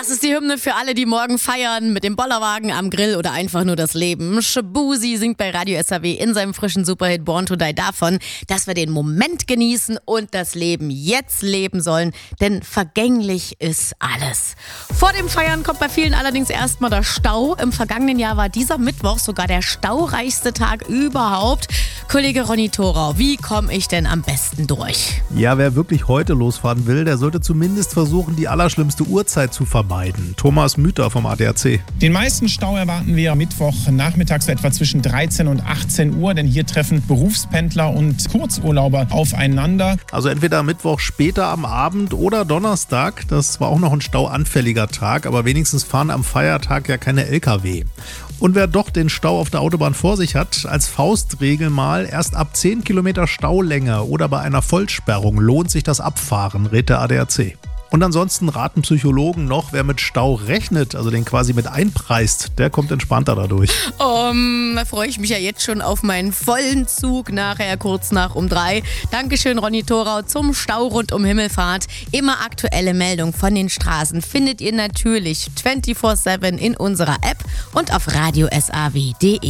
Das ist die Hymne für alle, die morgen feiern mit dem Bollerwagen am Grill oder einfach nur das Leben. Shabuzi singt bei Radio SAW in seinem frischen Superhit Born to Die davon, dass wir den Moment genießen und das Leben jetzt leben sollen, denn vergänglich ist alles. Vor dem Feiern kommt bei vielen allerdings erstmal der Stau. Im vergangenen Jahr war dieser Mittwoch sogar der staureichste Tag überhaupt. Kollege Ronny Thorau, wie komme ich denn am besten durch? Ja, wer wirklich heute losfahren will, der sollte zumindest versuchen, die allerschlimmste Uhrzeit zu vermeiden. Thomas Müther vom ADAC. Den meisten Stau erwarten wir Mittwoch nachmittags so etwa zwischen 13 und 18 Uhr, denn hier treffen Berufspendler und Kurzurlauber aufeinander. Also entweder Mittwoch später am Abend oder Donnerstag. Das war auch noch ein stauanfälliger Tag, aber wenigstens fahren am Feiertag ja keine LKW. Und wer doch den Stau auf der Autobahn vor sich hat, als Faustregel mal, erst ab 10 Kilometer Staulänge oder bei einer Vollsperrung lohnt sich das Abfahren, rät der ADAC. Und ansonsten raten Psychologen noch, wer mit Stau rechnet, also den quasi mit einpreist, der kommt entspannter dadurch. Da freue ich mich ja jetzt schon auf meinen vollen Zug nachher kurz nach um 3. Dankeschön, Ronny Thorau, zum Stau rund um Himmelfahrt. Immer aktuelle Meldungen von den Straßen findet ihr natürlich 24/7 in unserer App und auf radiosaw.de.